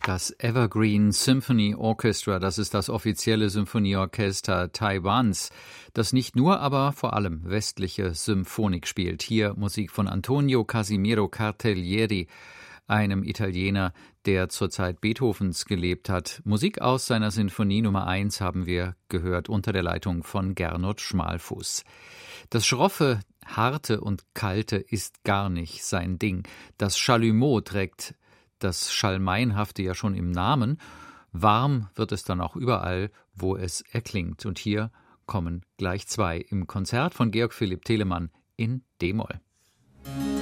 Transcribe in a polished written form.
Das Evergreen Symphony Orchestra, das ist das offizielle Symphonieorchester Taiwans, das nicht nur, aber vor allem westliche Symphonik spielt. Hier Musik von Antonio Casimiro Cartellieri, einem Italiener, der zur Zeit Beethovens gelebt hat. Musik aus seiner Sinfonie Nummer 1 haben wir gehört unter der Leitung von Gernot Schmalfuß. Das Schroffe, Harte und Kalte ist gar nicht sein Ding. Das Chalumeau trägt das Schalmeinhafte ja schon im Namen. Warm wird es dann auch überall, wo es erklingt. Und hier kommen gleich zwei im Konzert von Georg Philipp Telemann in d-Moll.